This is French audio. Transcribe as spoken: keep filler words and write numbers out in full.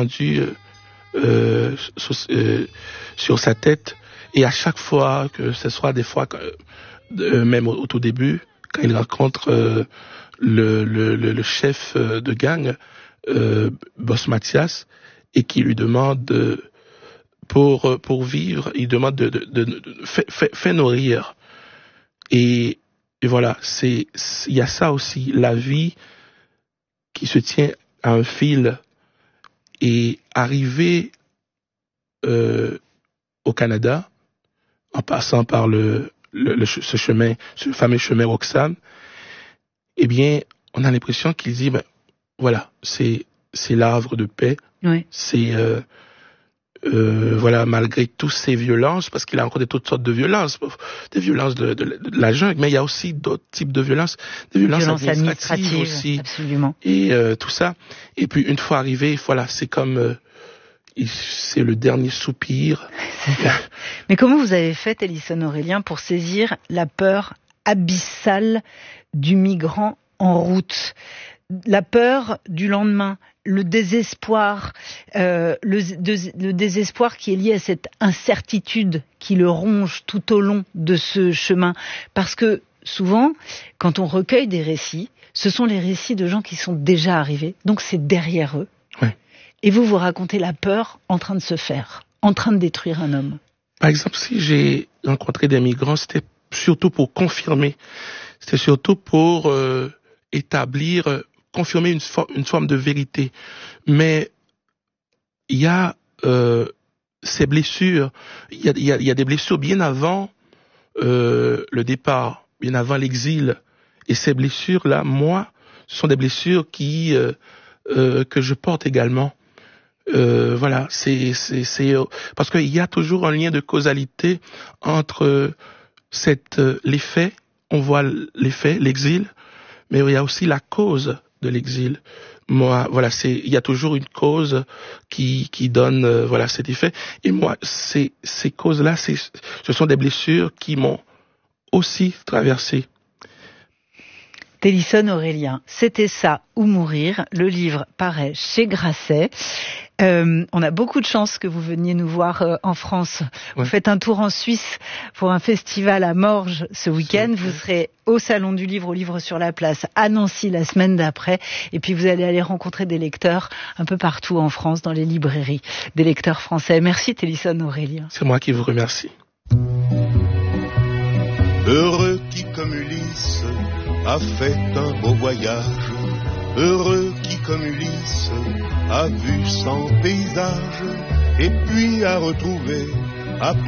suspendu euh, euh, sur, euh, sur sa tête. Et à chaque fois, que ce soit des fois, euh, même au, au tout début, quand il rencontre euh, le, le, le, le chef de gang, euh, Boss Mathias, et qui lui demande de, pour pour vivre, il demande de, de, de, de fait, fait, fait nourrir. Et, et voilà, c'est il y a ça aussi, la vie qui se tient à un fil. Et arriver euh, au Canada, en passant par le, le, le ce chemin, ce fameux chemin Roxham, eh bien, on a l'impression qu'il dit, ben voilà, c'est c'est l'havre de paix. Oui. C'est euh, euh, voilà, malgré toutes ces violences, parce qu'il a rencontré toutes sortes de violences, des violences de, de, de la jungle, mais il y a aussi d'autres types de violences, des violences Violence administratives, administrative aussi, absolument. Et euh, tout ça. Et puis une fois arrivé, voilà, c'est comme euh, c'est le dernier soupir. Mais comment vous avez fait, Télison Aurélien, pour saisir la peur abyssale du migrant en route, la peur du lendemain, le désespoir, euh, le, de, le désespoir qui est lié à cette incertitude qui le ronge tout au long de ce chemin? Parce que souvent, quand on recueille des récits, ce sont les récits de gens qui sont déjà arrivés, donc c'est derrière eux. Ouais. Et vous, vous racontez la peur en train de se faire, en train de détruire un homme. Par exemple, si j'ai rencontré des migrants, c'était surtout pour confirmer, c'était surtout pour euh, établir, euh, confirmer une, for- une forme de vérité. Mais il y a euh, ces blessures, il y a, il y a, il y a des blessures bien avant euh, le départ, bien avant l'exil. Et ces blessures-là, moi, ce sont des blessures qui euh, euh, que je porte également. Euh, voilà, c'est c'est c'est parce qu'il y a toujours un lien de causalité entre cette euh, l'effet, on voit l'effet, l'exil, mais il y a aussi la cause de l'exil. Moi, voilà, c'est il y a toujours une cause qui qui donne euh, voilà cet effet. Et moi, ces ces causes-là, c'est ce sont des blessures qui m'ont aussi traversé. Télison Aurélien, c'était ça ou mourir. Le livre paraît chez Grasset. Euh, on a beaucoup de chance que vous veniez nous voir euh, en France. Ouais. Vous faites un tour en Suisse pour un festival à Morges ce week-end. Vous serez au Salon du Livre, au Livre sur la Place, à Nancy la semaine d'après. Et puis vous allez aller rencontrer des lecteurs un peu partout en France, dans les librairies, des lecteurs français. Merci Télison Aurélien. C'est moi qui vous remercie. Heureux qui, comme Ulysse, a fait un beau voyage. Heureux qui, comme Ulysse, a vu son paysage, et puis a retrouvé, a